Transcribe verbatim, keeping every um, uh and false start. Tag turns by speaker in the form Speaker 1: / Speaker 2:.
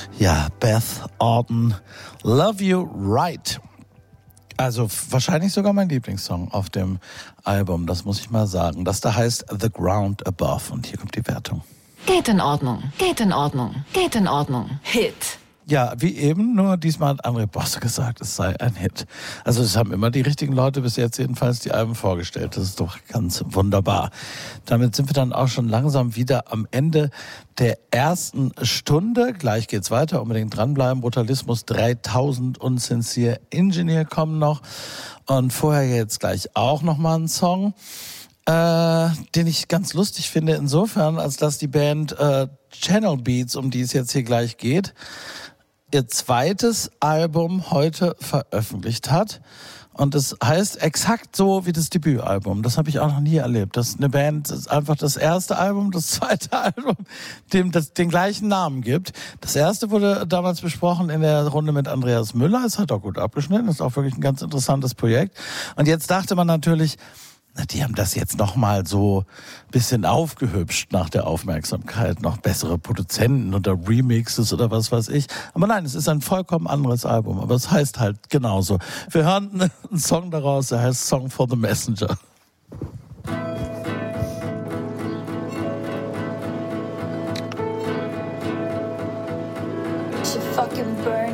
Speaker 1: Ja, Beth Orton, Love You Right. Also wahrscheinlich sogar mein Lieblingssong auf dem Album, das muss ich mal sagen. Das da heißt The Ground Above und hier kommt die Wertung.
Speaker 2: Geht in Ordnung, geht in Ordnung, geht in Ordnung. Hit.
Speaker 1: Ja, wie eben, nur diesmal hat André Bosse gesagt, es sei ein Hit. Also es haben immer die richtigen Leute bis jetzt jedenfalls die Alben vorgestellt. Das ist doch ganz wunderbar. Damit sind wir dann auch schon langsam wieder am Ende der ersten Stunde. Gleich geht's weiter, unbedingt dranbleiben. Brutalismus dreitausend und Sincere Engineer kommen noch. Und vorher jetzt gleich auch nochmal ein Song, äh, den ich ganz lustig finde insofern, als dass die Band äh, Channel Beats, um die es jetzt hier gleich geht, ihr zweites Album heute veröffentlicht hat. Und es heißt exakt so wie das Debütalbum. Das habe ich auch noch nie erlebt. Dass eine Band einfach das erste Album, das zweite Album, dem das den gleichen Namen gibt. Das erste wurde damals besprochen in der Runde mit Andreas Müller. Es hat auch gut abgeschnitten. Das ist auch wirklich ein ganz interessantes Projekt. Und jetzt dachte man natürlich, na, die haben das jetzt nochmal so ein bisschen aufgehübscht nach der Aufmerksamkeit. Noch bessere Produzenten oder Remixes oder was weiß ich. Aber nein, es ist ein vollkommen anderes Album. Aber es heißt halt genauso. Wir hören einen Song daraus, der heißt Song for the Messenger.
Speaker 3: Fucking burn.